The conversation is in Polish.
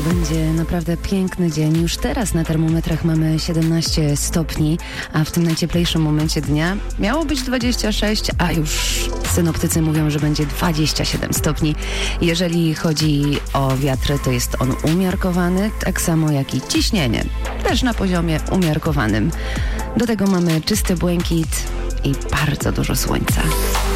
będzie naprawdę piękny dzień. Już teraz na termometrach mamy 17 stopni, a w tym najcieplejszym momencie dnia miało być 26, a już synoptycy mówią, że będzie 27 stopni. Jeżeli chodzi o wiatr, to jest on umiarkowany, tak samo jak i ciśnienie, też na poziomie umiarkowanym. Do tego mamy czysty błękit i bardzo dużo słońca.